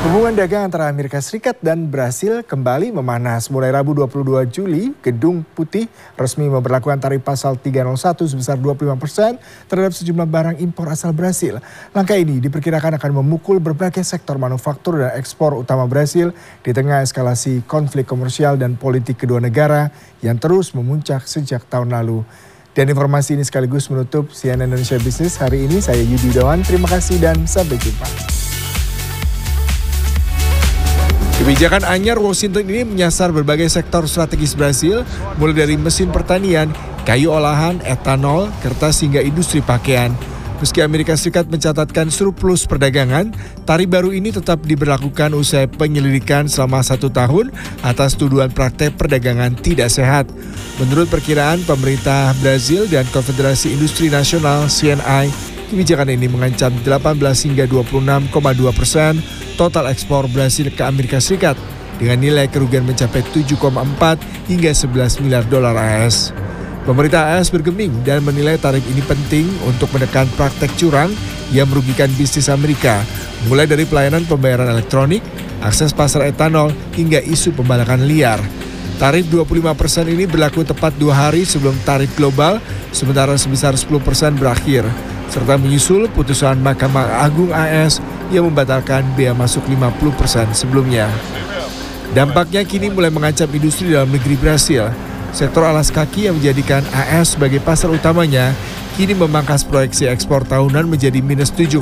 Hubungan dagang antara Amerika Serikat dan Brasil kembali memanas. Mulai Rabu 22 Juli, Gedung Putih resmi memberlakukan tarif pasal 301 sebesar 25% terhadap sejumlah barang impor asal Brasil. Langkah ini diperkirakan akan memukul berbagai sektor manufaktur dan ekspor utama Brasil di tengah eskalasi konflik komersial dan politik kedua negara yang terus memuncak sejak tahun lalu. Dan informasi ini sekaligus menutup CNN Indonesia Business hari ini. Saya Yudi Yudawan, terima kasih dan sampai jumpa. Kebijakan anyar Washington ini menyasar berbagai sektor strategis Brasil, mulai dari mesin pertanian, kayu olahan, etanol, kertas hingga industri pakaian. Meski Amerika Serikat mencatatkan surplus perdagangan, tarif baru ini tetap diberlakukan usai penyelidikan selama 1 tahun atas tuduhan praktek perdagangan tidak sehat. Menurut perkiraan pemerintah Brasil dan Konfederasi Industri Nasional (CNI), kebijakan ini mengancam 18 hingga 26,2% total ekspor Brasil ke Amerika Serikat dengan nilai kerugian mencapai 7,4 hingga 11 miliar dolar AS. Pemerintah AS bergeming dan menilai tarif ini penting untuk menekan praktek curang yang merugikan bisnis Amerika, mulai dari pelayanan pembayaran elektronik, akses pasar etanol, hingga isu pembalakan liar. Tarif 25% ini berlaku tepat 2 hari sebelum tarif global, sementara sebesar 10% berakhir, serta menyusul putusan Mahkamah Agung AS yang membatalkan bea masuk 50% sebelumnya. Dampaknya kini mulai mengancam industri dalam negeri Brasil. Sektor alas kaki yang menjadikan AS sebagai pasar utamanya kini memangkas proyeksi ekspor tahunan menjadi minus 7,1%.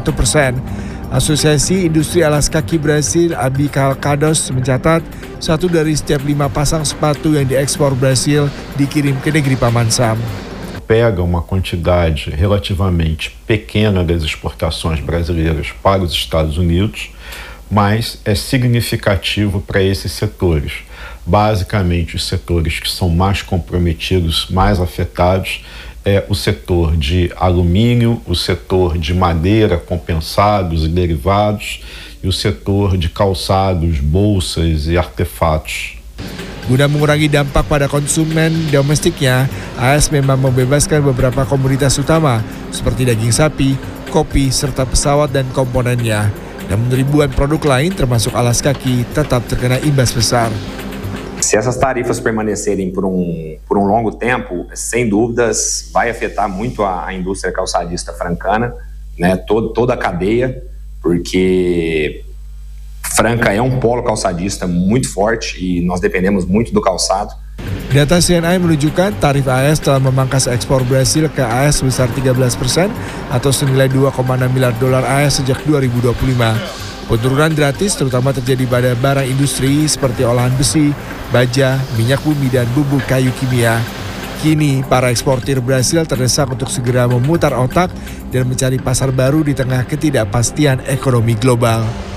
Asosiasi Industri Alas Kaki Brasil, Abi Calcados, mencatat 1 dari setiap 5 pasang sepatu yang diekspor Brasil dikirim ke negeri Paman Sam. Pega uma quantidade relativamente pequena das exportações brasileiras para os Estados Unidos, mas é significativo para esses setores. Basicamente, os setores que são mais comprometidos, mais afetados, é o setor de alumínio, o setor de madeira, compensados e derivados, e o setor de calçados, bolsas e artefatos. Guna mengurangi dampak pada konsumen domestiknya, AS memang membebaskan beberapa komoditas utama seperti daging sapi, kopi, serta pesawat dan komponennya. Namun ribuan produk lain termasuk alas kaki tetap terkena imbas besar. Se essas tarifas permanecerem por um longo tempo, sem dúvidas vai afetar muito a indústria calçadista francana, né? Toda a cadeia, porque Franca é polo calçadista muito forte e nós dependemos muito do calçado. Data CNI menunjukkan tarif AS telah memangkas ekspor Brasil ke AS sebesar 13% atau senilai 2,6 miliar dolar AS sejak 2025. Penurunan gratis terutama terjadi pada barang industri seperti olahan besi, baja, minyak bumi, dan bubuk kayu kimia. Kini, para eksportir Brasil terdesak untuk segera memutar otak dan mencari pasar baru di tengah ketidakpastian ekonomi global.